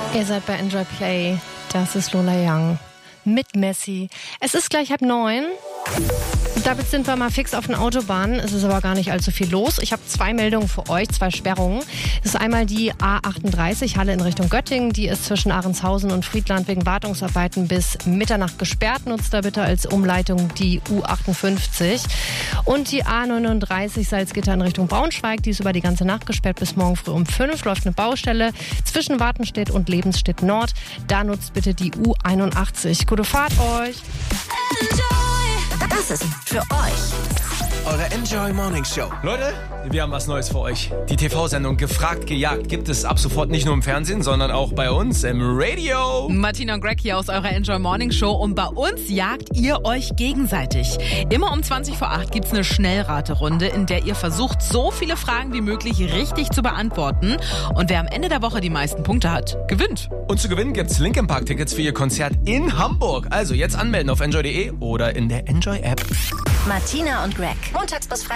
Ihr seid bei Enjoy Play. Das ist Lola Young mit Messi. Es ist gleich 8:30. Damit sind wir mal fix auf den Autobahnen. Es ist aber gar nicht allzu viel los. Ich habe 2 Meldungen für euch, 2 Sperrungen. Das ist einmal die A38 Halle in Richtung Göttingen. Die ist zwischen Ahrenshausen und Friedland wegen Wartungsarbeiten bis Mitternacht gesperrt. Nutzt da bitte als Umleitung die U58. Und die A39 Salzgitter in Richtung Braunschweig. Die ist über die ganze Nacht gesperrt bis morgen früh um 5. Läuft eine Baustelle zwischen Wartenstedt und Lebensstedt Nord. Da nutzt bitte die U81. Gute Fahrt euch. Das ist für euch eure Enjoy Morning Show. Leute, wir haben was Neues für euch. Die TV-Sendung Gefragt, gejagt gibt es ab sofort nicht nur im Fernsehen, sondern auch bei uns im Radio. Martina und Greg hier aus eurer Enjoy Morning Show und bei uns jagt ihr euch gegenseitig. Immer um 20:08 gibt's eine Schnellraterunde, in der ihr versucht, so viele Fragen wie möglich richtig zu beantworten. Und wer am Ende der Woche die meisten Punkte hat, gewinnt. Und zu gewinnen gibt's Linkin Park Tickets für ihr Konzert in Hamburg. Also jetzt anmelden auf enjoy.de oder in der Enjoy App. Martina und Greg. Montags bis Freitags.